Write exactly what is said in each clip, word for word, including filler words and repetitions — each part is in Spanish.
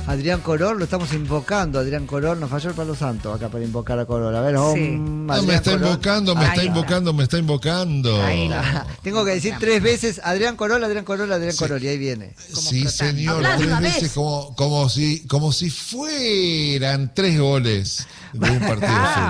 Adrián Corol, lo estamos invocando. Adrián Corol, nos falló el palo santo acá para invocar a Corol. A ver, Sí. om, No, me está Corol. invocando, me Ahí está está. invocando, me está invocando. Ahí lo- Tengo que decir tres veces Adrián Corol, Adrián Corol, Adrián Sí. Corol, y ahí viene. Como Sí, flotando. señor, Hablá de tres una veces vez. como, como si como si fueran tres goles de un partido.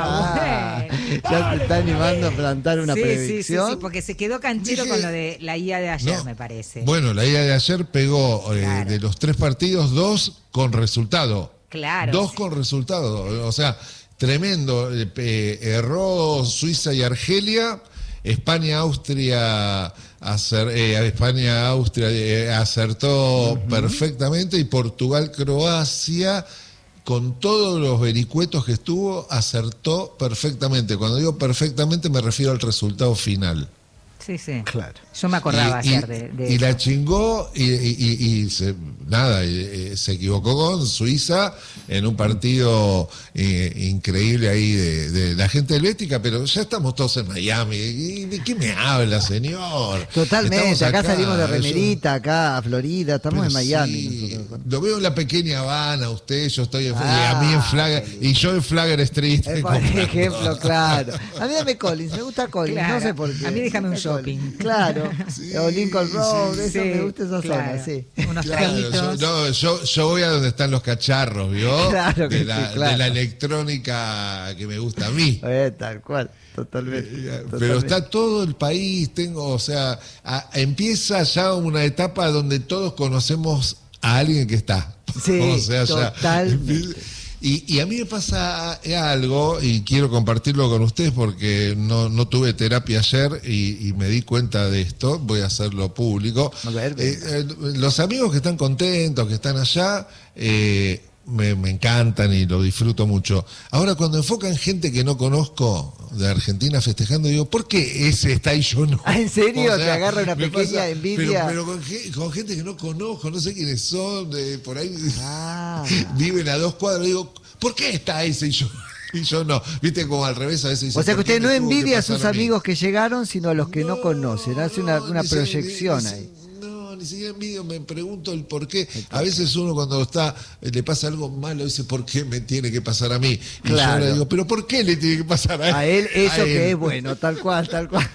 Ah, Ah, bueno. ya se está animando a plantar una sí, sí, sí, predicción. sí, porque se quedó canchero Dije- con lo de la I A de ayer, No. me parece. Bueno, la idea de ayer pegó eh, Claro. de los tres partidos, dos con resultado. Claro. Dos Sí. con resultado. O sea, tremendo. Eh, eh, erró Suiza y Argelia. España, Austria, acer, eh, España, Austria eh, acertó uh-huh. perfectamente. Y Portugal, Croacia, con todos los vericuetos que estuvo, acertó perfectamente. Cuando digo perfectamente me refiero al resultado final. Sí, sí. Claro. Yo me acordaba y, ayer y, de, de y eso. la chingó y, y, y, y se, nada, y, y se equivocó con Suiza en un partido eh, increíble ahí de, de la gente helvética, pero ya estamos todos en Miami. ¿Y ¿De qué me habla, señor? Totalmente, Estamos acá, acá, salimos de eso- remerita, acá a Florida, estamos pero en Miami. sí, nosotros. lo veo en la pequeña Habana, usted, yo estoy en, Ah, y a mí en Flagger, qué lindo. y yo en Flagger Street. Eh, por comprando. ejemplo, claro. A mí dame Collins, me gusta Collins, Claro. no sé por qué. A mí déjame un Dame Collins. shopping. Claro. Sí, O Lincoln Road, sí, eso sí, me gusta esa claro. zona, sí. Unos Claro, yo, traguitos. no, yo, yo voy a donde están los cacharros, ¿vio? Claro que de, la, sí, claro. de la electrónica que me gusta a mí. Eh, tal cual, totalmente. Eh, Pero totalmente. está todo el país, tengo, o sea, a- empieza ya una etapa donde todos conocemos a alguien que está. Sí, o sea, ya- totalmente. Y, y a mí me pasa algo, y quiero compartirlo con ustedes porque no, no tuve terapia ayer y, y me di cuenta de esto, voy a hacerlo público. A ver, Eh, eh, los amigos que están contentos, que están allá, eh, me, me encantan y lo disfruto mucho. Ahora, cuando enfocan gente que no conozco de Argentina festejando, digo, ¿por qué ese está y yo no? Ah, ¿en serio? O ¿Te sea, agarra una me pequeña envidia? Pero, pero con, ge- con gente que no conozco, no sé quiénes son, de, por ahí Ah. viven a dos cuadras, digo, ¿por qué está ese y yo, y yo no? Viste, como al revés a veces dicen, O sea que ¿por qué usted no me tuvo que envidia a pasar sus mí? amigos que llegaron, sino a los que no, conocen. Hace una, no, una ni si- proyección ni si- ahí. No, ni siquiera envidio, me pregunto el por qué. A veces uno cuando está, le pasa algo malo, dice, ¿por qué me tiene que pasar a mí? Y Claro. yo ahora digo, ¿pero por qué le tiene que pasar a él? A él, eso A que él. es bueno, tal cual, tal cual.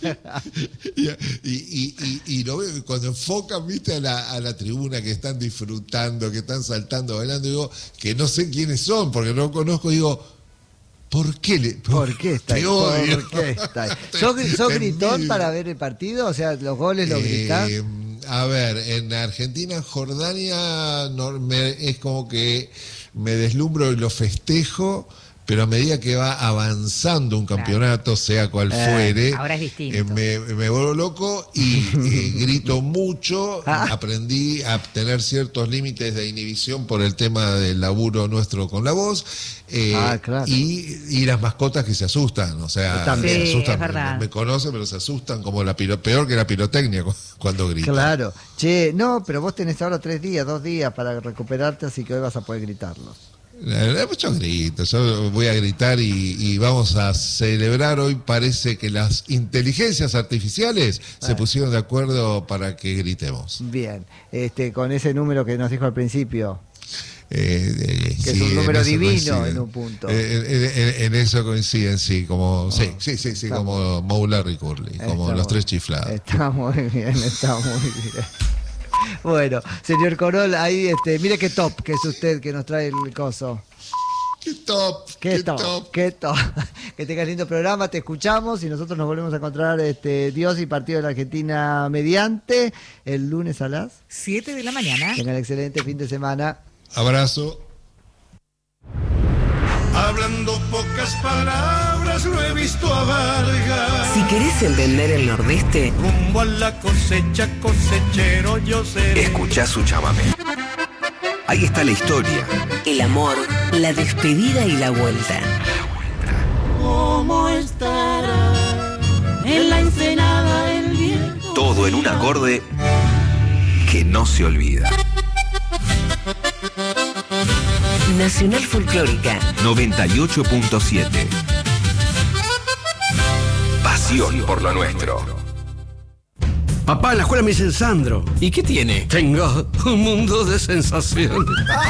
Y, y, y, y lo veo, y cuando enfocan, viste, a la, a la tribuna que están disfrutando, que están saltando, bailando, digo, que no sé quiénes son, porque no conozco, digo, ¿por qué le ¿Por qué está ahí? te odio? ¿Por qué está ahí? Te- ¿Sos, sos te gritón envidio. para ver el partido? O sea, los goles los Eh, gritás. A ver, en Argentina, Jordania, no, me- es como que me deslumbro y lo festejo, pero a medida que va avanzando un campeonato, sea cual Eh, fuere, ahora es distinto. eh, me, me vuelvo loco y eh, grito mucho. Ah. Aprendí a tener ciertos límites de inhibición por el tema del laburo nuestro con la voz. eh, Ah, claro. y, y las mascotas que se asustan, o sea, También. se Sí, asustan, es verdad. me, me conocen, pero se asustan como la piro, peor que la pirotecnia cu- cuando gritan. Claro. Che, no, pero vos tenés ahora tres días, dos días para recuperarte, así que hoy vas a poder gritarlos. Hay muchos gritos, yo voy a gritar y, y vamos a celebrar. Hoy parece que las inteligencias artificiales se pusieron de acuerdo para que gritemos. Bien, este, con ese número que nos dijo al principio. Eh, eh, Que es sí, un en número eso divino coinciden. en un punto. Eh, en, en- en eso coinciden, sí, como sí, sí, sí, sí, está como Moe, Larry, Curly, como Está los muy- tres chiflados. Está muy bien, está muy bien. Bueno, señor Corol, ahí, este, mire qué top que es usted que nos trae el coso. ¡Qué top! Qué, ¡Qué top, top! qué top. Que tengas lindo programa, te escuchamos y nosotros nos volvemos a encontrar, este, Dios y Partido de la Argentina mediante el lunes a las. siete de la mañana. Tengan excelente fin de semana. Abrazo. Hablando pocas palabras, lo he visto a Vargas. Si querés entender el Nordeste, Rumbo a la cosecha, cosechero yo seré. Escuchá su chamamé. Ahí está la historia. el amor, la despedida y la vuelta. ¿Cómo estará en la ensenada el viejo? Todo en un acorde que no se olvida. Nacional Folclórica. noventa y ocho punto siete. Pasión por lo nuestro. Papá, en la escuela me dicen Sandro. ¿Y qué tiene? Tengo un mundo de sensaciones.